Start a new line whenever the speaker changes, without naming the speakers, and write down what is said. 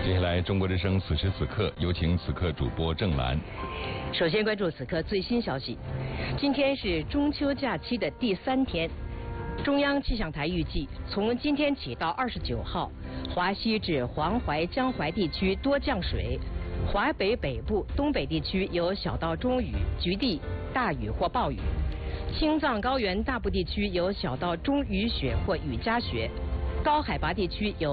接下来，中国之声此时此刻有请此刻主播郑兰。
首先关注此刻最新消息，今天是中秋假期的第3天，中央气象台预计从今天起到29号，华西至黄淮、江淮地区多降水，华北北部、东北地区有小到中雨，局地大雨或暴雨。青藏高原大部地区有小到中雨雪或雨夹雪，高海拔地区有